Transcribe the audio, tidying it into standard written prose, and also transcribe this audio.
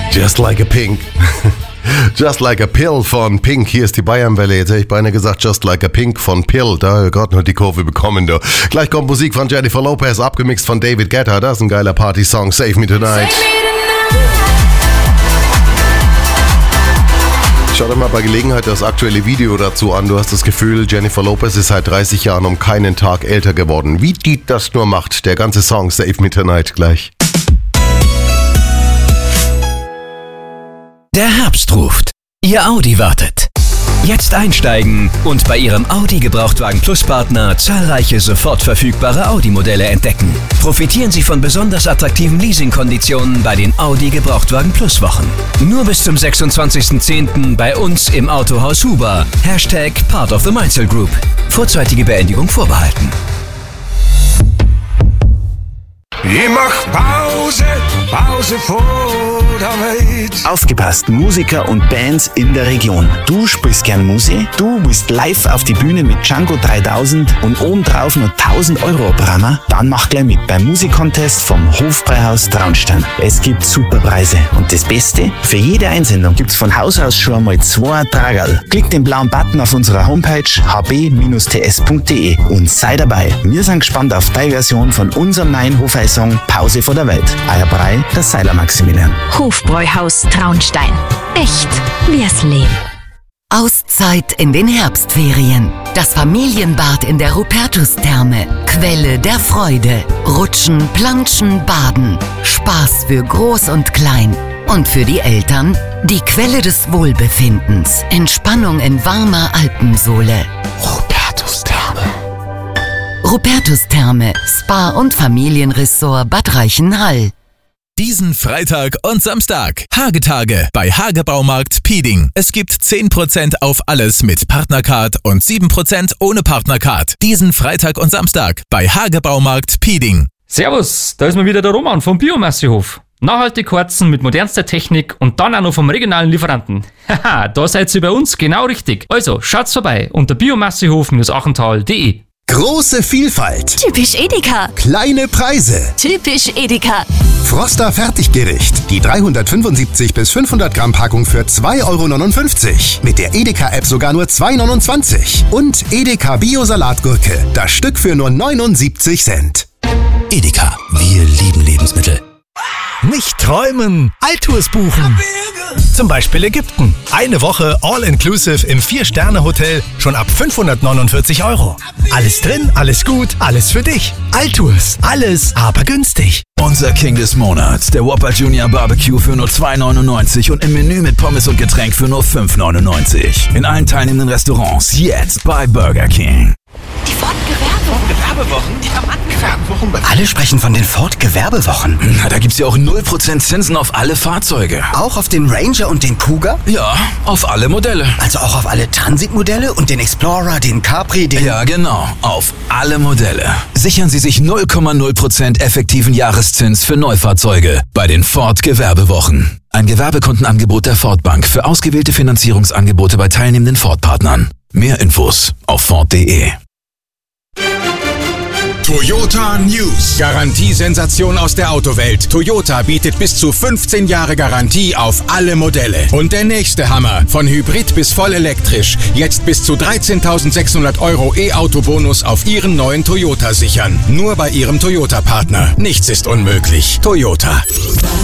Just Like a Pink. Just Like a Pill von Pink. Hier ist die Bayernwelle. Jetzt hätte ich beinahe gesagt Just Like a Pink von Pill. Da habe ich gerade noch die Kurve bekommen. Du. Gleich kommt Musik von Jennifer Lopez, abgemixt von David Guetta. Das ist ein geiler Party-Song. Save Me Tonight. Schau dir mal bei Gelegenheit das aktuelle Video dazu an. Du hast das Gefühl, Jennifer Lopez ist seit 30 Jahren um keinen Tag älter geworden. Wie die das nur macht. Der ganze Song Save Me Tonight gleich. Der Herbst ruft. Ihr Audi wartet. Jetzt einsteigen und bei Ihrem Audi Gebrauchtwagen Plus Partner zahlreiche sofort verfügbare Audi-Modelle entdecken. Profitieren Sie von besonders attraktiven Leasingkonditionen bei den Audi Gebrauchtwagen Plus Wochen. Nur bis zum 26.10. bei uns im Autohaus Huber. #Part of the Mainzel Group. Vorzeitige Beendigung vorbehalten. Ich mach Pause vor der Welt. Aufgepasst, Musiker und Bands in der Region. Du spielst gern Musik, du willst live auf die Bühne mit Django 3000 und obendrauf noch 1000 Euro Programmer? Dann mach gleich mit beim Musikcontest vom Hofbräuhaus Traunstein. Es gibt super Preise und das Beste, für jede Einsendung gibt's von Haus aus schon einmal 2 Tragerl. Klick den blauen Button auf unserer Homepage hb-ts.de und sei dabei. Wir sind gespannt auf deine Version von unserem neuen Hofeis Song Pause vor der Welt. Euer Brei, der Seiler Maximilian. Hofbräuhaus Traunstein. Echt wie's Leben. Auszeit in den Herbstferien. Das Familienbad in der Rupertus-Therme. Quelle der Freude. Rutschen, Planschen, Baden. Spaß für Groß und Klein. Und für die Eltern die Quelle des Wohlbefindens. Entspannung in warmer Alpensohle. Rupertus-Therme. Rupertus-Therme, Spa- und Familienressort Bad Reichenhall. Diesen Freitag und Samstag. Hagetage bei Hagebaumarkt Pieding. Es gibt 10% auf alles mit Partnercard und 7% ohne Partnercard. Diesen Freitag und Samstag bei Hagebaumarkt Pieding. Servus, da ist mal wieder der Roman vom Biomassehof. Nachhaltig heizen mit modernster Technik und dann auch noch vom regionalen Lieferanten. Haha, da seid ihr bei uns genau richtig. Also, schaut's vorbei unter biomassehof-achental.de. Große Vielfalt. Typisch Edeka. Kleine Preise. Typisch Edeka. Froster Fertiggericht. Die 375 bis 500 Gramm Packung für 2,59 €. Mit der Edeka-App sogar nur 2,29 €. Und Edeka Bio-Salatgurke. Das Stück für nur 79 Cent. Edeka, wir lieben Lebensmittel. Nicht träumen, Alltours buchen. Zum Beispiel Ägypten. Eine Woche All-Inclusive im 4-Sterne-Hotel schon ab 549 €. Alles drin, alles gut, alles für dich. Alltours, alles aber günstig. Unser King des Monats, der Whopper Junior Barbecue für nur 2,99 € und im Menü mit Pommes und Getränk für nur 5,99 €. In allen teilnehmenden Restaurants jetzt bei Burger King. Die Ford-Gewerbewochen. Die haben angefangen. Alle sprechen von den Ford-Gewerbewochen. Na, da gibt's ja auch 0% Zinsen auf alle Fahrzeuge. Auch auf den Ranger und den Cougar? Ja, auf alle Modelle. Also auch auf alle Transit-Modelle und den Explorer, den Capri, den... Ja, genau, auf alle Modelle. Sichern Sie sich 0,0% effektiven Jahreszins für Neufahrzeuge bei den Ford-Gewerbewochen. Ein Gewerbekundenangebot der Ford Bank für ausgewählte Finanzierungsangebote bei teilnehmenden Ford-Partnern. Mehr Infos auf Ford.de. Toyota News. Garantiesensation aus der Autowelt. Toyota bietet bis zu 15 Jahre Garantie auf alle Modelle. Und der nächste Hammer. Von Hybrid bis voll elektrisch. Jetzt bis zu 13.600 € E-Auto-Bonus auf Ihren neuen Toyota sichern. Nur bei Ihrem Toyota-Partner. Nichts ist unmöglich. Toyota.